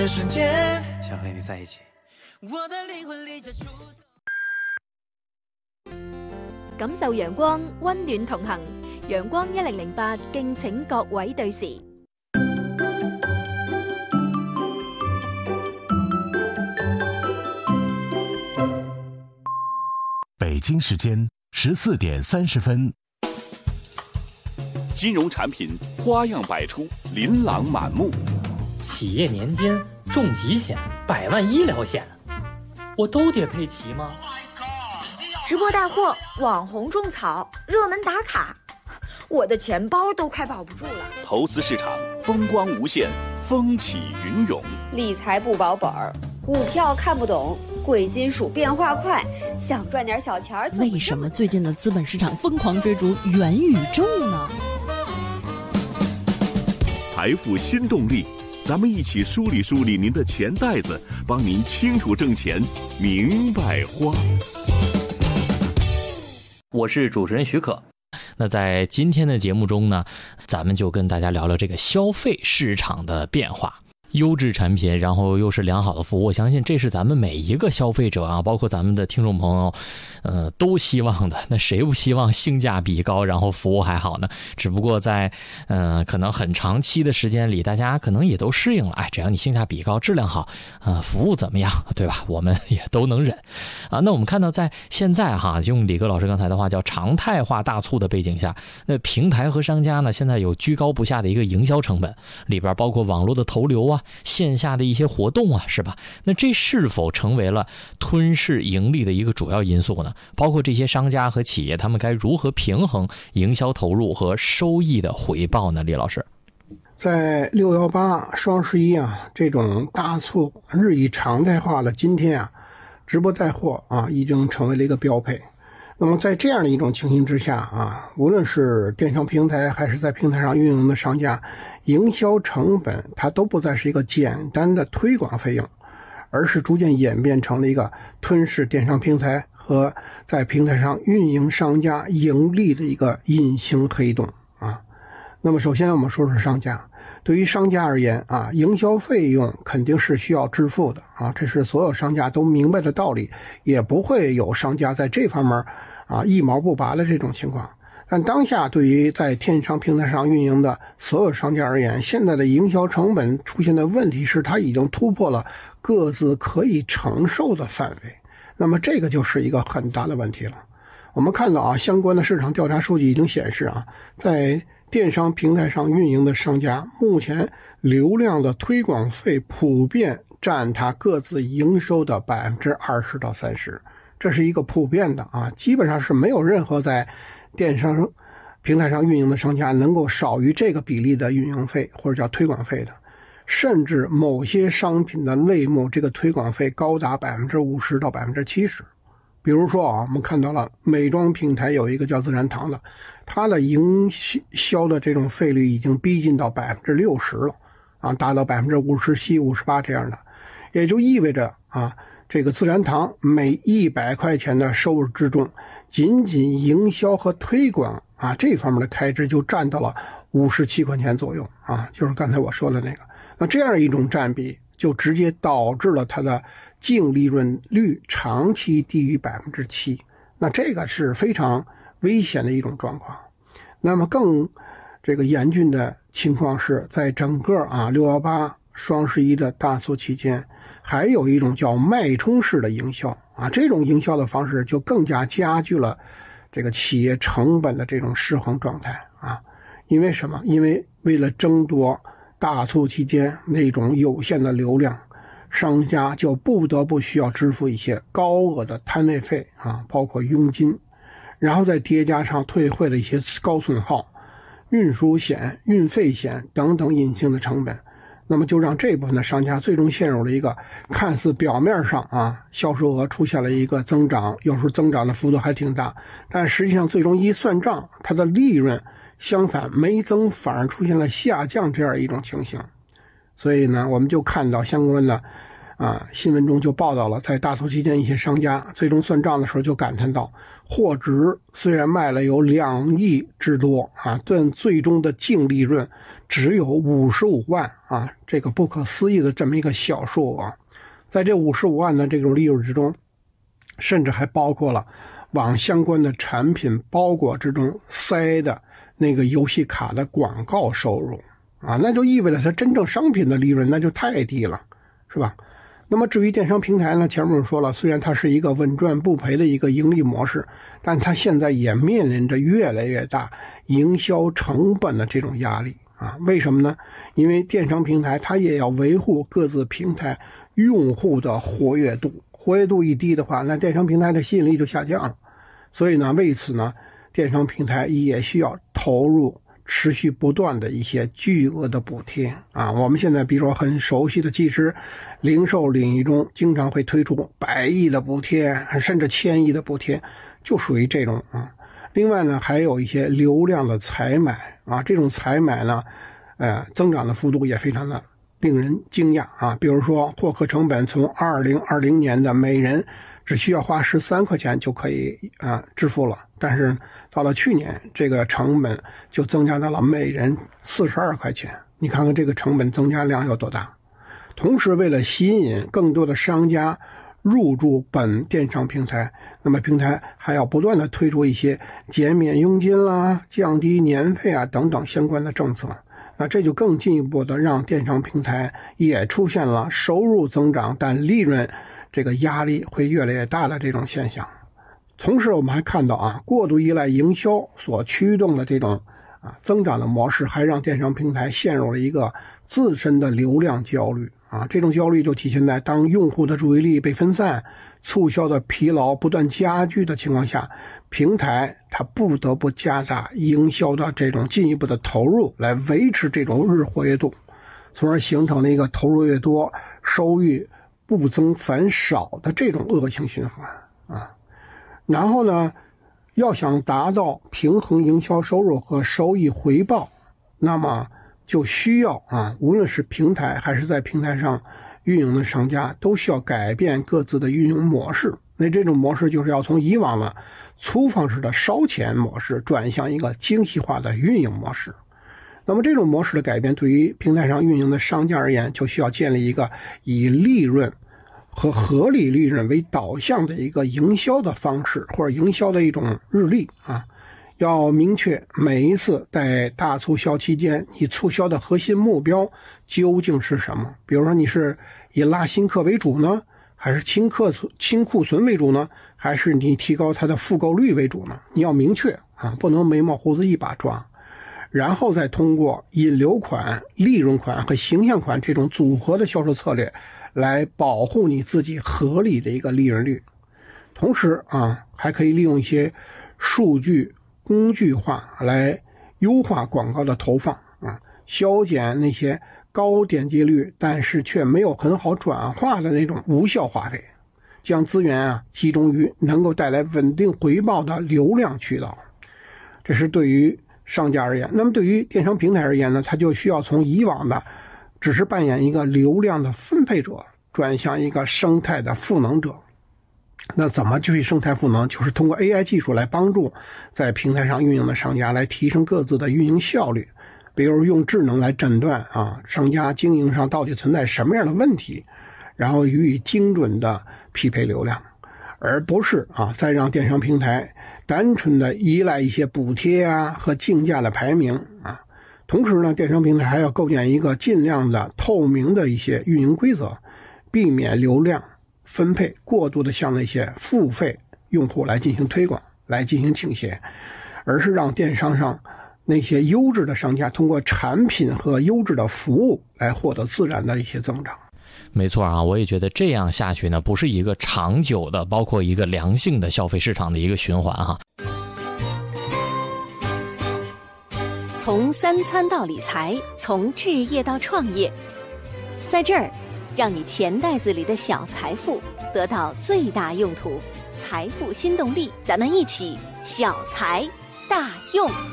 的瞬间，想和你在一起。我的灵魂离家出走， 感受陽光，溫暖同行。陽光1008，敬請各位對時。 北京时间14点30分。 金融产品花样百出，琳琅满目。 企业年金、重疾险、100万医疗险，我都得配齐吗？ 直播带货、网红种草、热门打卡，我的钱包都快保不住了。 投资市场风光无限，风起云涌。 理财不保本儿，股票看不懂，贵金属变化快，想赚点小钱儿。 为什么最近的资本市场疯狂追逐元宇宙呢？ 财富新动力，咱们一起梳理梳理您的钱袋子，帮您清楚挣钱，明白花。 我是主持人许可。那在今天的节目中呢，咱们就跟大家聊聊这个消费市场的变化。优质产品，然后又是良好的服务，我相信这是咱们每一个消费者啊，包括咱们的听众朋友，都希望的。那谁不希望性价比高，然后服务还好呢？只不过在可能很长期的时间里，大家可能也都适应了，只要你性价比高，质量好，服务怎么样，对吧？我们也都能忍啊。那我们看到在现在哈，用李哥老师刚才的话叫常态化大促的背景下，那平台和商家呢，现在有居高不下的一个营销成本，里边包括网络的投流啊，线下的一些活动啊，是吧？那这是否成为了吞噬盈利的一个主要因素呢？包括这些商家和企业，他们该如何平衡营销投入和收益的回报呢？李老师， 在618、双11啊这种大促日益常态化的今天啊，直播带货啊已经成为了一个标配。那么在这样的一种情形之下啊，无论是电商平台还是在平台上运营的商家，营销成本它都不再是一个简单的推广费用，而是逐渐演变成了一个吞噬电商平台和在平台上运营商家盈利的一个隐形黑洞啊。那么首先我们说说商家。对于商家而言啊，营销费用肯定是需要支付的啊，这是所有商家都明白的道理，也不会有商家在这方面啊一毛不拔的这种情况。但当下对于在电商平台上运营的所有商家而言，现在的营销成本出现的问题是它已经突破了各自可以承受的范围，那么这个就是一个很大的问题了。我们看到啊，相关的市场调查数据已经显示啊，在电商平台上运营的商家，目前流量的推广费普遍占它各自营收的20%到30%，这是一个普遍的啊，基本上是没有任何在电商平台上运营的商家能够少于这个比例的运营费或者叫推广费的，甚至某些商品的类目，这个推广费高达50%到70%。比如说啊，我们看到了美妆平台有一个叫自然堂的，它的营销的这种费率已经逼近到60%了啊，达到57%、58%这样的，也就意味着啊，这个自然堂每100块钱的收入之中，仅仅营销和推广啊这方面的开支就占到了57块钱左右啊，就是刚才我说的那个。那这样一种占比，就直接导致了它的净利润率长期低于7%，那这个是非常危险的一种状况。那么更这个严峻的情况是在整个618、双11的大促期间，还有一种叫脉冲式的营销啊，这种营销的方式就更加加剧了这个企业成本的这种失衡状态啊。因为什么？因为为了争夺大促期间那种有限的流量，商家就不得不需要支付一些高额的摊位费啊，包括佣金，然后再叠加上退汇的一些高损耗、运输险、运费险等等隐性的成本，那么就让这部分的商家最终陷入了一个看似表面上啊销售额出现了一个增长，有时候增长的幅度还挺大，但实际上最终一算账，它的利润相反没增反而出现了下降这样一种情形。所以呢，我们就看到相关的新闻中就报道了，在大促期间一些商家最终算账的时候就感叹到，货值虽然卖了有2亿之多但最终的净利润只有55万这个不可思议的这么一个小数在这55万的这种利润之中，甚至还包括了往相关的产品包裹之中塞的那个游戏卡的广告收入那就意味着它真正商品的利润那就太低了，是吧？那么至于电商平台呢，前面说了，虽然它是一个稳赚不赔的一个盈利模式，但它现在也面临着越来越大营销成本的这种压力为什么呢？因为电商平台它也要维护各自平台用户的活跃度，活跃度一低的话，那电商平台的吸引力就下降了。所以呢，为此呢，电商平台也需要投入持续不断的一些巨额的补贴我们现在比如说很熟悉的即时零售领域中经常会推出100亿的补贴，甚至1000亿的补贴，就属于这种另外呢，还有一些流量的采买这种采买呢增长的幅度也非常的令人惊讶比如说获客成本从2020年的每人只需要花13块钱就可以支付了，但是到了去年这个成本就增加到了每人42块钱，你看看这个成本增加量有多大。同时为了吸引更多的商家入驻本电商平台，那么平台还要不断的推出一些减免佣金啦、降低年费等等相关的政策，那这就更进一步的让电商平台也出现了收入增长但利润这个压力会越来越大的这种现象。同时我们还看到过度依赖营销所驱动的这种增长的模式，还让电商平台陷入了一个自身的流量焦虑这种焦虑就体现在当用户的注意力被分散，促销的疲劳不断加剧的情况下，平台它不得不加大营销的这种进一步的投入来维持这种日活跃度，从而形成了一个投入越多收益不增反少的这种恶性循环然后呢，要想达到平衡营销收入和收益回报，那么就需要无论是平台还是在平台上运营的商家都需要改变各自的运营模式。那这种模式就是要从以往的粗放式的烧钱模式转向一个精细化的运营模式。那么这种模式的改变对于平台上运营的商家而言，就需要建立一个以利润和合理利润为导向的一个营销的方式，或者营销的一种日历要明确每一次在大促销期间你促销的核心目标究竟是什么。比如说你是以拉新客为主呢，还是清库存为主呢，还是你提高它的复购率为主呢？你要明确不能眉毛胡子一把抓。然后再通过引流款、利润款和形象款这种组合的销售策略来保护你自己合理的一个利润率。同时还可以利用一些数据工具化来优化广告的投放削减那些高点击率但是却没有很好转化的那种无效花费，将资源集中于能够带来稳定回报的流量渠道。这是对于商家而言。那么对于电商平台而言呢，它就需要从以往的只是扮演一个流量的分配者转向一个生态的赋能者。那怎么去生态赋能？就是通过 AI 技术来帮助在平台上运营的商家来提升各自的运营效率，比如用智能来诊断商家经营上到底存在什么样的问题，然后予以精准的匹配流量，而不是再让电商平台单纯的依赖一些补贴和竞价的排名同时呢，电商平台还要构建一个尽量的透明的一些运营规则，避免流量分配过度的向那些付费用户来进行推广，来进行倾斜，而是让电商上那些优质的商家通过产品和优质的服务来获得自然的一些增长。 没错我也觉得这样下去呢，不是一个长久的，包括一个良性的消费市场的一个循环从3餐到理财，从置业到创业，在这儿让你钱袋子里的小财富得到最大用途。财富新动力，咱们一起小财大用。